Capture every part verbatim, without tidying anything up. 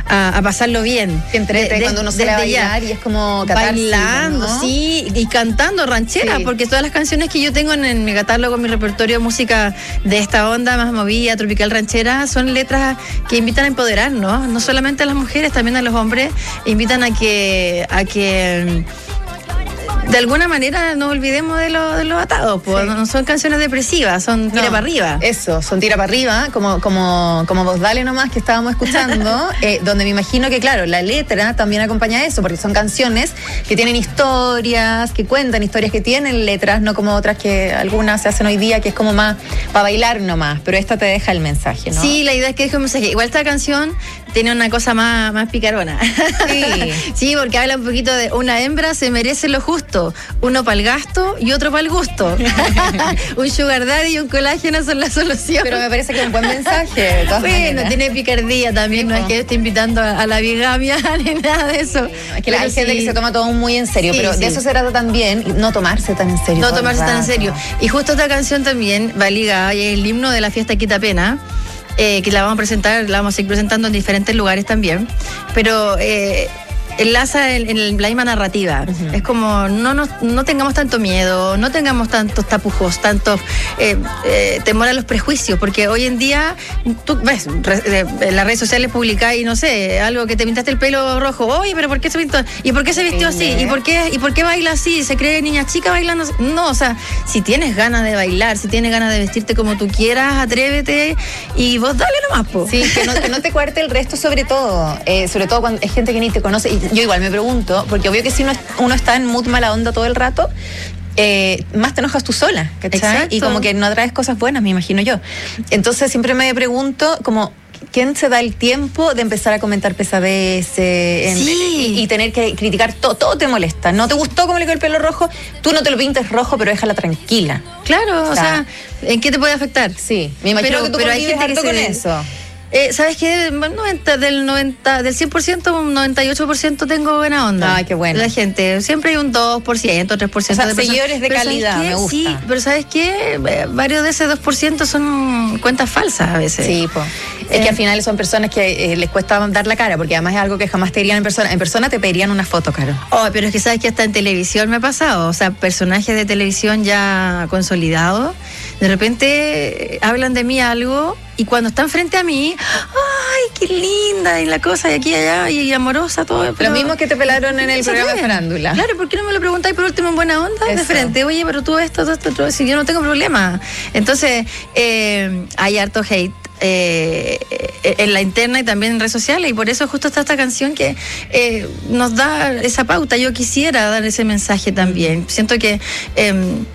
a, a pasarlo bien. Que entrete cuando uno sale a bailar y es como catarsis, bailando, ¿no? Sí, y cantando ranchera, sí. Porque todas las canciones que yo tengo en, en mi catálogo, en mi repertorio de música de esta onda más movida, tropical ranchera, son letras que invitan a empoderar, ¿no? No solamente a las mujeres, también a los hombres, invitan a que a que de alguna manera no olvidemos de los de lo atados, pues sí. No son canciones depresivas, son tira no, para arriba. Eso, son tira para arriba, como como como Vos Dale Nomás que estábamos escuchando, eh, donde me imagino que claro, la letra también acompaña eso, porque son canciones que tienen historias, que cuentan historias, que tienen letras, no como otras que algunas se hacen hoy día, que es como más para bailar nomás, pero esta te deja el mensaje, ¿no? Sí, la idea es que deje un mensaje. Igual esta canción tiene una cosa más, más picarona. Sí. Sí, porque habla un poquito de una hembra se merece lo justo, uno para el gasto y otro para el gusto. Un sugar daddy y un colágeno son la solución. Pero me parece que es un buen mensaje, de todas bueno, maneras. Tiene picardía también, sí, no es que esté invitando a, a la bigamia ni nada de eso. Sí, es que hay sí. gente que se toma todo muy en serio, sí, pero sí. de eso se trata también, no tomarse tan en serio. No tomarse tan en serio. Y justo esta canción también va ligada, y es el himno de la fiesta Quita Pena. Eh, que la vamos a presentar, la vamos a ir presentando en diferentes lugares también, pero eh, enlaza en, en la misma narrativa. Uh-huh. Es como no, no, no tengamos tanto miedo, no tengamos tantos tapujos, tantos eh, eh, temor a los prejuicios, porque hoy en día tú ves re, en las redes sociales publicáis, no sé, algo que te pintaste el pelo rojo, oye, pero ¿por qué se pintó? ¿Y por qué se vistió así? ¿Y por qué, y por qué baila así? ¿Se cree niña chica bailando así? No, o sea, si tienes ganas de bailar, si tienes ganas de vestirte como tú quieras, atrévete y vos dale nomás, po. Sí, que no, que no te cuarte el resto, sobre todo, eh, sobre todo cuando es gente que ni te conoce. Y yo igual me pregunto, porque obvio que si uno, uno está en mood mala onda todo el rato, eh, más te enojas tú sola, ¿cachai? Exacto. Y como que no atraes cosas buenas, me imagino yo. Entonces siempre me pregunto como ¿quién se da el tiempo de empezar a comentar pesadeces en, sí. y, y tener que criticar todo? Todo te molesta. ¿No te gustó cómo le quedó el pelo rojo? Tú no te lo pintes rojo, pero déjala tranquila. Claro, o sea, o sea ¿en qué te puede afectar? Sí, me imagino pero, que tú pero hay gente que con se... eso. Eh, ¿Sabes qué? noventa, del, noventa, del cien por ciento, un noventa y ocho por ciento tengo buena onda. Ay, qué bueno. La gente, siempre hay un dos por ciento, tres por ciento. O sea, de seguidores de pero calidad, me gusta. Sí, pero ¿sabes qué? Eh, varios de ese dos por ciento son cuentas falsas a veces. Sí, pues. Es eh, que al final son personas que eh, les cuesta dar la cara, porque además es algo que jamás te dirían en persona. En persona te pedirían una foto, Caro. Oh, pero es que sabes que hasta en televisión me ha pasado. O sea, personajes de televisión ya consolidados, de repente hablan de mí algo y cuando están frente a mí, ¡ay, qué linda! Y la cosa de aquí y allá, y amorosa, todo. Pero lo mismo que te pelaron en el programa de Farándula. Claro, ¿por qué no me lo preguntáis por último en buena onda? Eso. De frente, oye, pero tú esto, esto, esto, si yo no tengo problema. Entonces, eh, hay harto hate. Eh, en la interna y también en redes sociales, y por eso justo está esta canción que eh, nos da esa pauta. Yo quisiera dar ese mensaje también. Siento que eh,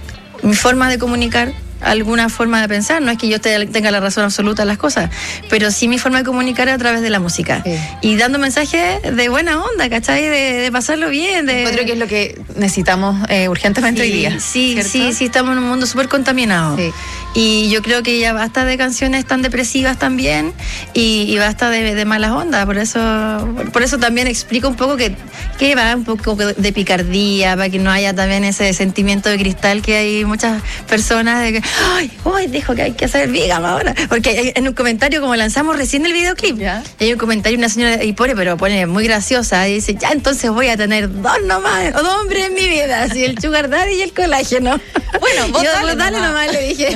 mi forma de comunicar, alguna forma de pensar, no es que yo te, tenga la razón absoluta en las cosas, pero sí mi forma de comunicar a través de la música, sí. Y dando mensajes de buena onda, ¿cachai? De, de pasarlo bien, de... Yo creo que es lo que necesitamos eh, urgentemente sí, hoy día, sí, ¿cierto? sí, sí, estamos en un mundo súper contaminado, sí. Y yo creo que ya basta de canciones tan depresivas también, y, y basta de, de malas ondas. Por eso por eso también explico un poco que, que va un poco de picardía, para que no haya también ese sentimiento de cristal que hay muchas personas de que ay, hoy dijo que hay que hacer vegan ahora, porque en un comentario, como lanzamos recién el videoclip, ¿ya? Hay un comentario, una señora, y pone, pero pone muy graciosa, y dice, ya entonces voy a tener dos nomás, dos hombres en mi vida, así el sugar daddy y el colágeno. Bueno, vos yo, dale, dale nomás. nomás, le dije.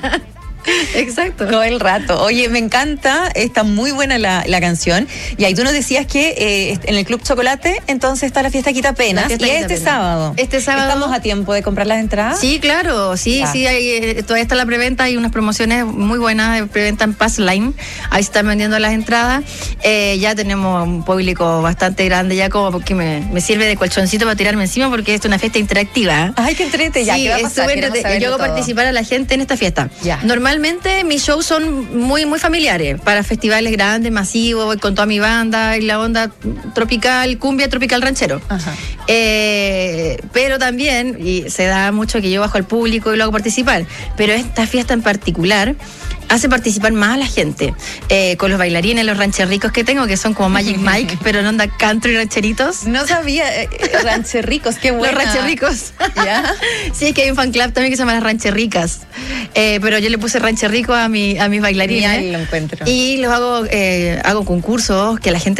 Exacto. Todo el rato. Oye, me encanta, está muy buena la, la canción. Y ahí tú nos decías que eh, en el Club Chocolate entonces está la fiesta Quita Penas. Y Quita este Pena. sábado. Este sábado. ¿Estamos a tiempo de comprar las entradas? Sí, claro, sí, ya. sí. Hay, eh, todavía está la preventa, hay unas promociones muy buenas de preventa en Pass Line. Ahí se están vendiendo las entradas. Eh, ya tenemos un público bastante grande, ya como porque me, me sirve de colchoncito para tirarme encima, porque es una fiesta interactiva. Ay, qué entrete, ya. Sí, ¿qué va a pasar? Es súper. Yo hago participar a la gente en esta fiesta. Ya. Normalmente mis shows son muy, muy familiares, para festivales grandes, masivos, voy con toda mi banda, y la onda tropical, cumbia, tropical ranchero. Ajá. Eh, pero también, y se da mucho que yo bajo al público y lo hago participar, pero esta fiesta en particular hace participar más a la gente, eh, con los bailarines, los rancherricos que tengo, que son como Magic Mike, pero en onda country rancheritos. No sabía, eh, rancherricos, qué bueno. Los rancherricos. ¿Ya? Sí, es que hay un fan club también que se llama Las Rancherricas, eh, pero yo le puse rancherrico a, mi, a mis bailarines. Y ahí lo encuentro. Y los hago, eh, hago concursos, que la gente